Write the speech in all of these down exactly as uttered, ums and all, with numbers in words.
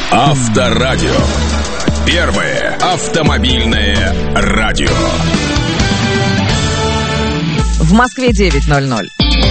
Авторадио. Первое автомобильное радио. В Москве девять ноль ноль.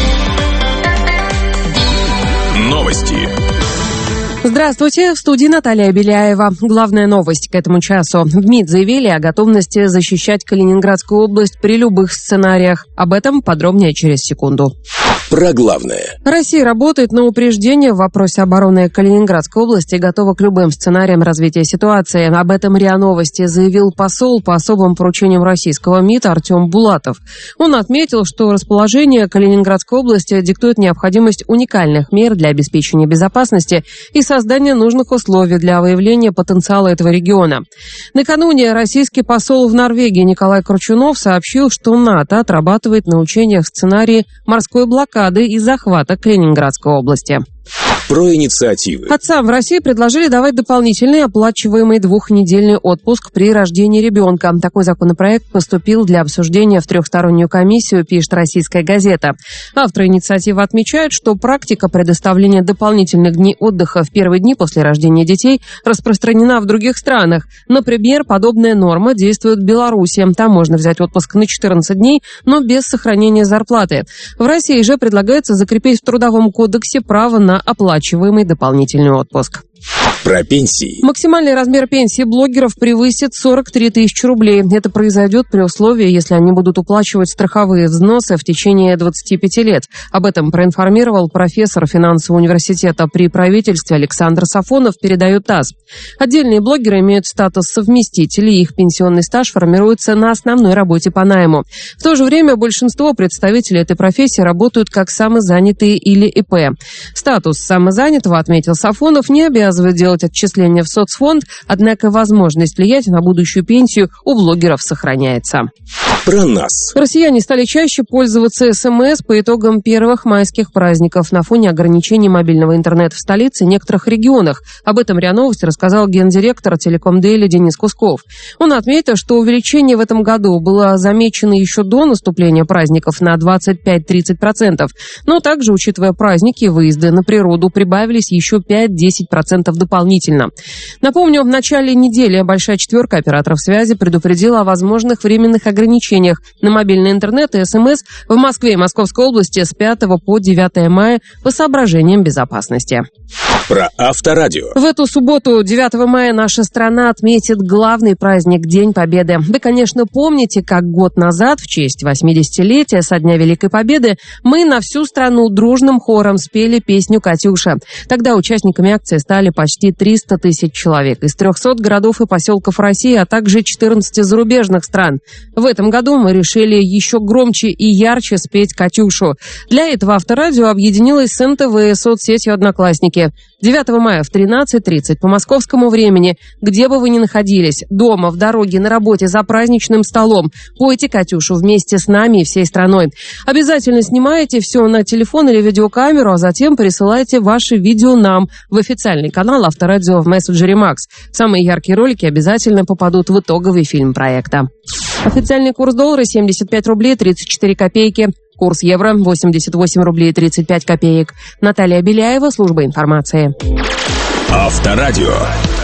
Новости. Здравствуйте, в студии Наталья Беляева. Главная новость к этому часу. В МИД заявили о готовности защищать Калининградскую область при любых сценариях. Об этом подробнее через секунду. Про главное. Россия работает на упреждение в вопросе обороны Калининградской области и готова к любым сценариям развития ситуации. Об этом РИА Новости заявил посол по особым поручениям российского МИД Артем Булатов. Он отметил, что расположение Калининградской области диктует необходимость уникальных мер для обеспечения безопасности и создания нужных условий для выявления потенциала этого региона. Накануне российский посол в Норвегии Николай Кручунов сообщил, что НАТО отрабатывает на учениях сценарии морской блокады и захвата Калининградской области. Про инициативы. Отцам в России предложили давать дополнительный оплачиваемый двухнедельный отпуск при рождении ребенка. Такой законопроект поступил для обсуждения в трехстороннюю комиссию, пишет «Российская газета». Авторы инициативы отмечают, что практика предоставления дополнительных дней отдыха в первые дни после рождения детей распространена в других странах. Например, подобная норма действует в Беларуси. Там можно взять отпуск на четырнадцать дней, но без сохранения зарплаты. В России же предлагается закрепить в Трудовом кодексе право на оплачиваемый дополнительный отпуск. Про пенсии. Максимальный размер пенсии блогеров превысит сорок три тысячи рублей. Это произойдет при условии, если они будут уплачивать страховые взносы в течение двадцати пяти лет. Об этом проинформировал профессор финансового университета при правительстве Александр Сафонов, передает ТАСС. Отдельные блогеры имеют статус совместителей, их пенсионный стаж формируется на основной работе по найму. В то же время большинство представителей этой профессии работают как самозанятые или ИП. Статус самозанятого, отметил Сафонов, не обязывает делать отчисления в соцфонд, однако возможность влиять на будущую пенсию у блогеров сохраняется. Про нас. Россияне стали чаще пользоваться СМС по итогам первых майских праздников на фоне ограничений мобильного интернета в столице и некоторых регионах.Об этом РИА Новости рассказал гендиректор Телеком Дейли Денис Кусков. Он отметил, что увеличение в этом году было замечено еще до наступления праздников на двадцать пять - тридцать процентов, но также, учитывая праздники и выезды на природу, прибавились еще пять - десять процентов дополнительно. Напомню, в начале недели Большая четверка операторов связи предупредила о возможных временных ограничениях на мобильный интернет и СМС в Москве и Московской области с пятого по девятое мая по соображениям безопасности. Про Авторадио. В эту субботу, девятого мая, наша страна отметит главный праздник – День Победы. Вы, конечно, помните, как год назад, в честь восьмидесятилетия со Дня Великой Победы, мы на всю страну дружным хором спели песню «Катюша». Тогда участниками акции стали почти триста тысяч человек из трехсот городов и поселков России, а также четырнадцати зарубежных стран. В этом году мы решили еще громче и ярче спеть «Катюшу». Для этого Авторадио объединилось с эн тэ вэ, соцсетью «Одноклассники». девятого мая в тринадцать тридцать по московскому времени, где бы вы ни находились, дома, в дороге, на работе, за праздничным столом, пойте «Катюшу» вместе с нами и всей страной. Обязательно снимайте все на телефон или видеокамеру, а затем присылайте ваши видео нам в официальный канал Авторадио в мессенджере Макс. Самые яркие ролики обязательно попадут в итоговый фильм проекта. Официальный курс доллара семьдесят пять рублей тридцать четыре копейки. Курс евро восемьдесят восемь рублей тридцать пять копеек. Наталья Беляева, служба информации. Авторадио.